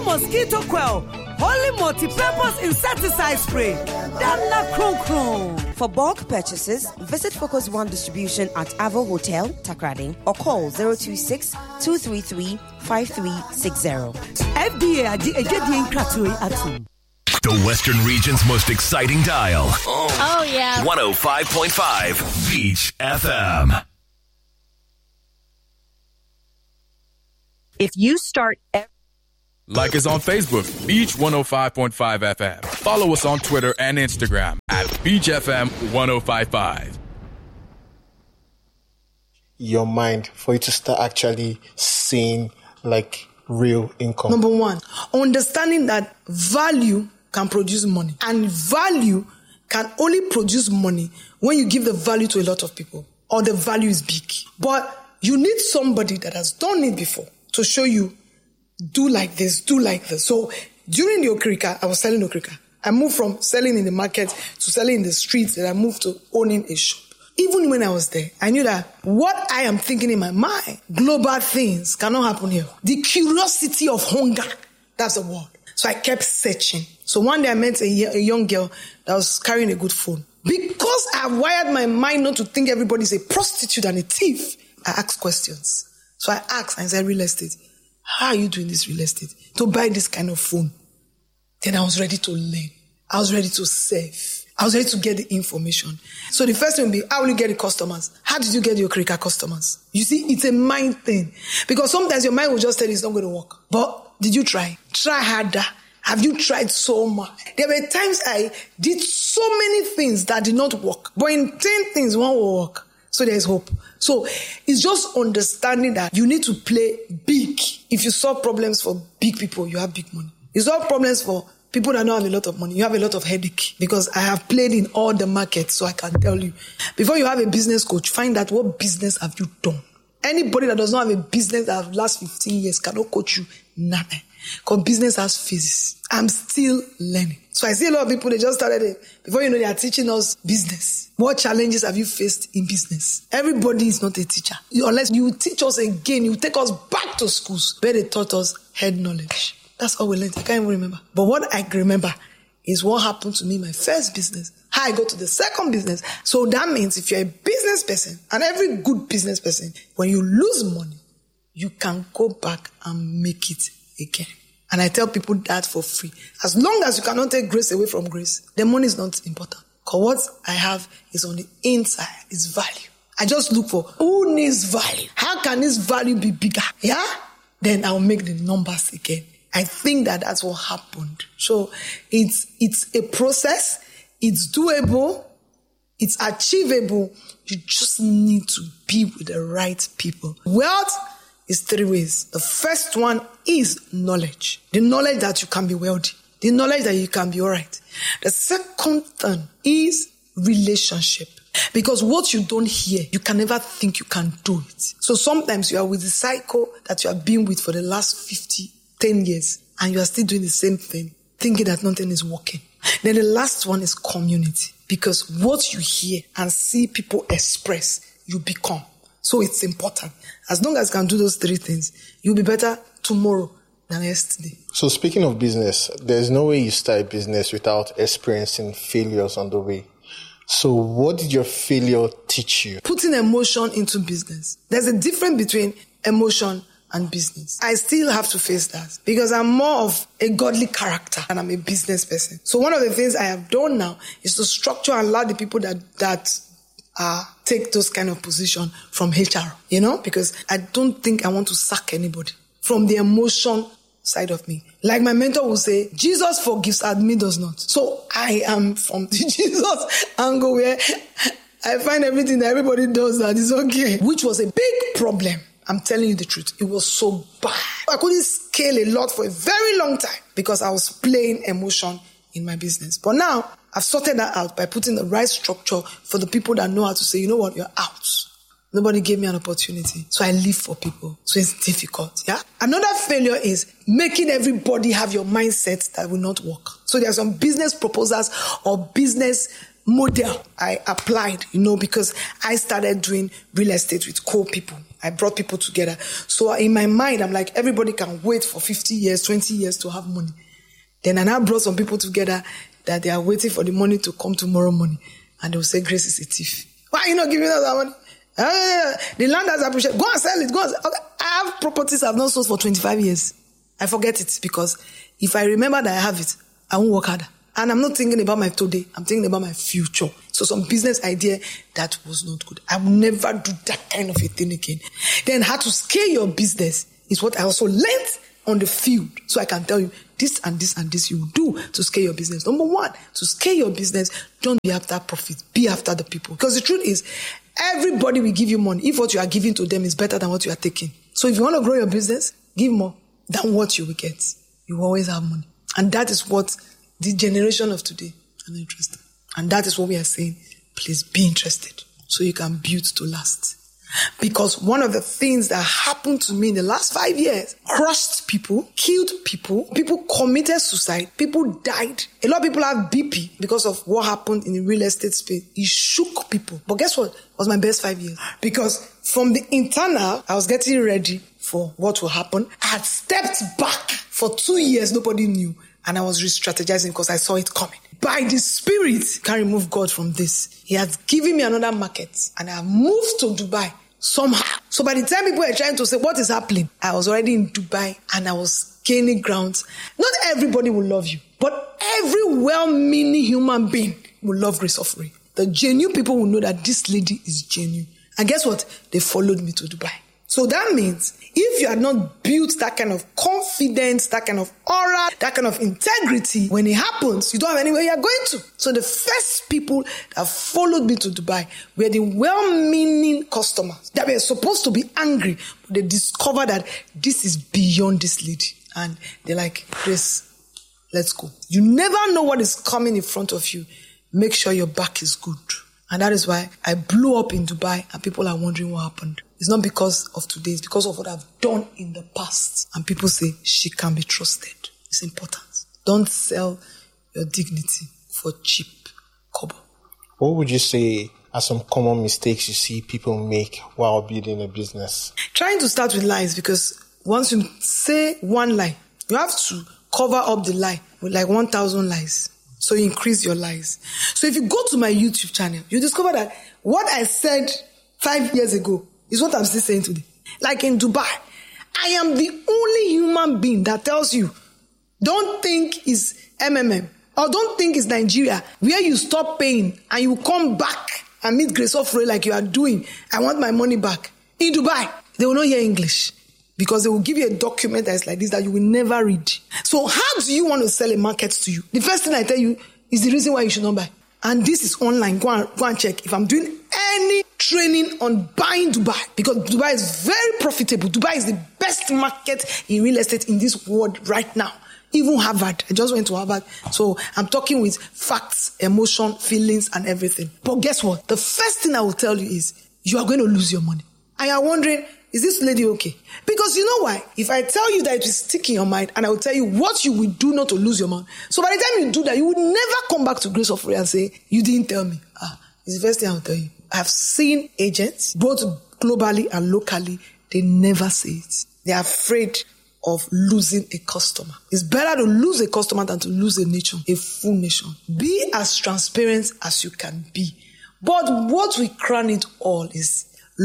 mosquito coil, holy multi-purpose insecticide spray. Dana Kron. For bulk purchases, visit Focus One Distribution at Avo Hotel, Takrady, or call 026-233-5360. FDA atum. The Western region's most exciting dial. Oh yeah. 105.5 Beach FM. If you start... Like us on Facebook, Beach 105.5 FM. Follow us on Twitter and Instagram at Beach FM 1055. Your mind for you to start actually seeing like real income. Number one, understanding that value can produce money, and value can only produce money when you give the value to a lot of people, or the value is big. But you need somebody that has done it before to show you, do like this, do like this. So during the Okrika, I was selling Okrika. I moved from selling in the market to selling in the streets, and I moved to owning a shop. Even when I was there, I knew that what I am thinking in my mind, global things cannot happen here. The curiosity of hunger, that's the word. So I kept searching. So one day I met a young girl that was carrying a good phone. Because I wired my mind not to think everybody's a prostitute and a thief, I asked questions. So I asked, I said, real estate, how are you doing this real estate? To buy this kind of phone. Then I was ready to learn. I was ready to save. I was ready to get the information. So the first thing would be, how will you get the customers? How did you get your Okrika customers? You see, it's a mind thing. Because sometimes your mind will just tell you it's not going to work. But did you try? Try harder. Have you tried so much? There were times I did so many things that did not work. But in 10 things, one will work. So there's hope. So it's just understanding that you need to play big. If you solve problems for big people, you have big money. You solve problems for people that don't have a lot of money, you have a lot of headache. Because I have played in all the markets, so I can tell you. Before you have a business coach, find out what business have you done. Anybody that does not have a business that have last 15 years cannot coach you nothing. Because business has phases. I'm still learning. So I see a lot of people, they just started it. Before you know, they are teaching us business. What challenges have you faced in business? Everybody is not a teacher. Unless you teach us again, you take us back to schools where they taught us head knowledge. That's all we learned. I can't even remember. But what I remember is what happened to me in my first business. How I got to the second business. So that means if you're a business person, and every good business person, when you lose money, you can go back and make it again. And I tell people that for free. As long as you cannot take grace away from grace, the money is not important. Because what I have is on the inside, is value. I just look for who needs value. How can this value be bigger? Yeah? Then I'll make the numbers again. I think that that's what happened. So it's a process. It's doable. It's achievable. You just need to be with the right people. Wealth is 3 ways. The first one is knowledge. The knowledge that you can be wealthy. The knowledge that you can be all right. The second thing is relationship. Because what you don't hear, you can never think you can do it. So sometimes you are with the cycle that you have been with for the last 10 years, and you are still doing the same thing, thinking that nothing is working. Then the last one is community. Because what you hear and see people express, you become. So it's important. As long as you can do those 3 things, you'll be better tomorrow than yesterday. So speaking of business, there's no way you start a business without experiencing failures on the way. So what did your failure teach you? Putting emotion into business. There's a difference between emotion and business. I still have to face that because I'm more of a godly character and I'm a business person. So one of the things I have done now is to structure and allow the people that take those kind of position from HR, because I don't think I want to sack anybody from the emotion side of me. Like my mentor will say, Jesus forgives and me does not. So I am from the Jesus angle where I find everything that everybody does that is okay, which was a big problem. I'm telling you the truth. It was so bad. I couldn't scale a lot for a very long time because I was playing emotion in my business. But now I've sorted that out by putting the right structure for the people that know how to say, you know what, you're out. Nobody gave me an opportunity. So I live for people. So it's difficult. Yeah. Another failure is making everybody have your mindset that will not work. So there are some business proposals or business model I applied, because I started doing real estate with co people. I brought people together. So in my mind, I'm like, everybody can wait for 50 years, 20 years to have money. Then I now brought some people together that they are waiting for the money to come tomorrow morning. And they'll say, Grace is a thief. Why are you not giving us that money? The land has appreciated. Go and sell it. Go and sell. Okay. I have properties I've not sold for 25 years. I forget it because if I remember that I have it, I won't work harder. And I'm not thinking about my today. I'm thinking about my future. So some business idea that was not good. I will never do that kind of a thing again. Then how to scale your business is what I also learned on the field. So I can tell you this and this and this you do to scale your business. Number one, to scale your business, don't be after profit. Be after the people. Because the truth is, everybody will give you money if what you are giving to them is better than what you are taking. So if you want to grow your business, give more than what you will get. You will always have money. And that is what the generation of today are not interested. And that is what we are saying. Please be interested so you can build to last. Because one of the things that happened to me in the last 5 years, crushed people, killed people, people committed suicide, people died. A lot of people have BP because of what happened in the real estate space. It shook people. But guess what? It was my best 5 years. Because from the internal, I was getting ready for what will happen. I had stepped back for 2 years. Nobody knew. And I was re-strategizing because I saw it coming. By the Spirit, can't remove God from this. He has given me another market. And I have moved to Dubai somehow. So by the time people were trying to say, what is happening? I was already in Dubai and I was gaining ground. Not everybody will love you. But every well-meaning human being will love Grace Ofori. The genuine people will know that this lady is genuine. And guess what? They followed me to Dubai. So that means if you had not built that kind of confidence, that kind of aura, that kind of integrity, when it happens, you don't have anywhere you're going to. So the first people that followed me to Dubai were the well-meaning customers that were supposed to be angry, but they discovered that this is beyond this lady. And they're like, Grace, let's go. You never know what is coming in front of you. Make sure your back is good. And that is why I blew up in Dubai and people are wondering what happened. It's not because of today, it's because of what I've done in the past. And people say, she can be trusted. It's important. Don't sell your dignity for cheap kobo. What would you say are some common mistakes you see people make while building a business? Trying to start with lies, because once you say one lie, you have to cover up the lie with like 1,000 lies. So you increase your lies. So if you go to my YouTube channel, you discover that what I said 5 years ago is what I'm still saying today. Like in Dubai, I am the only human being that tells you, don't think it's MMM or don't think it's Nigeria, where you stop paying and you come back and meet Grace Ofori like you are doing. I want my money back. In Dubai, they will not hear English because they will give you a document that is like this that you will never read. So how do you want to sell a market to you? The first thing I tell you is the reason why you should not buy. And this is online. Go and check. If I'm doing any training on buying Dubai, because Dubai is very profitable. Dubai is the best market in real estate in this world right now. Even Harvard. I just went to Harvard. So I'm talking with facts, emotion, feelings, and everything. But guess what? The first thing I will tell you is you are going to lose your money. And you're wondering, is this lady okay? Because you know why? If I tell you that it will stick in your mind and I will tell you what you will do not to lose your mind. So by the time you do that, you will never come back to Grace Ofori and say, you didn't tell me. It's the first thing I will tell you. I've seen agents, both globally and locally, they never say it. They're afraid of losing a customer. It's better to lose a customer than to lose a nation, a full nation. Be as transparent as you can be. But what we crown it all is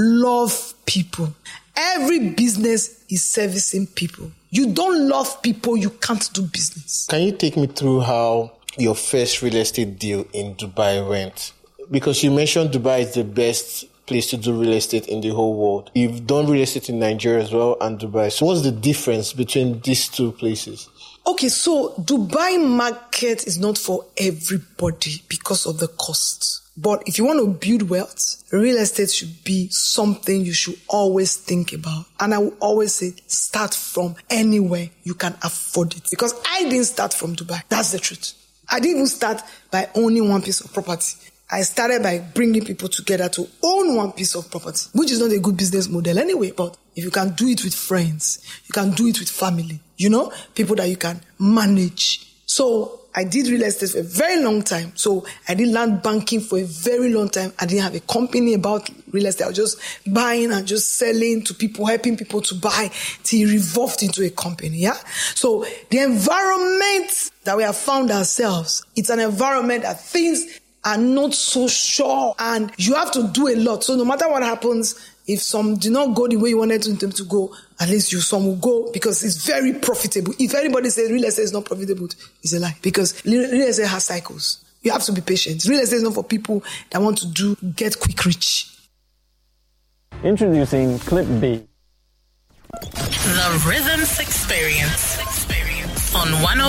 love people. Every business is servicing people. You don't love people, you can't do business. Can you take me through how your first real estate deal in Dubai went? Because you mentioned Dubai is the best place to do real estate in the whole world. You've done real estate in Nigeria as well and Dubai. So what's the difference between these two places? Okay, so Dubai market is not for everybody because of the cost. But if you want to build wealth, real estate should be something you should always think about. And I will always say, start from anywhere you can afford it. Because I didn't start from Dubai. That's the truth. I didn't even start by owning one piece of property. I started by bringing people together to own one piece of property, which is not a good business model anyway. But if you can do it with friends, you can do it with family, people that you can manage. So I did real estate for a very long time. So I did land banking for a very long time. I didn't have a company about real estate. I was just buying and just selling to people, helping people to buy till it evolved into a company. Yeah. So the environment that we have found ourselves, it's an environment that things are not so sure and you have to do a lot. So no matter what happens, if some do not go the way you wanted them to go, at least some will go because it's very profitable. If anybody says real estate is not profitable, it's a lie because real estate has cycles. You have to be patient. Real estate is not for people that want to get quick rich. Introducing Clip B. The Rhythms Experience on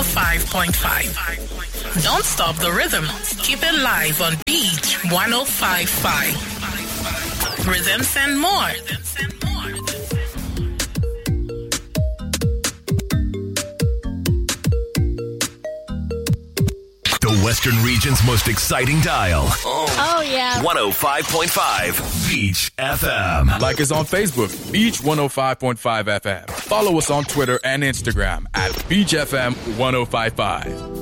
105.5. Don't stop the rhythm. Keep it live on Beach 105.5. Rhythms and more. The Western region's most exciting dial. Oh, yeah. 105.5 Beach FM. Like us on Facebook, Beach 105.5 FM. Follow us on Twitter and Instagram at Beach FM 1055.